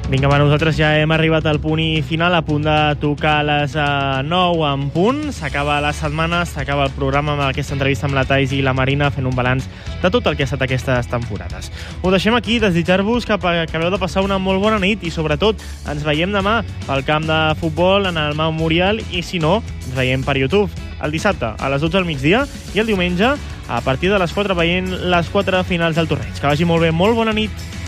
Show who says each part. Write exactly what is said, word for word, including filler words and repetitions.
Speaker 1: Vinga, va, nosaltres ja hem arribat al punt i final, a punt de tocar les uh, nou en punt. S'acaba la setmana, s'acaba el programa amb aquesta entrevista amb la Thais i la Marina, fent un balanç de tot el que ha estat aquestes temporades. Ho deixem aquí, desitjar-vos que acabeu de passar una molt bona nit i, sobretot, ens veiem demà pel camp de futbol en el Memorial i, si no, ens veiem per YouTube el dissabte a les dotze del migdia i el diumenge a partir de les quatre veient les quatre finals del torneig. Que vagi molt bé, molt bona nit.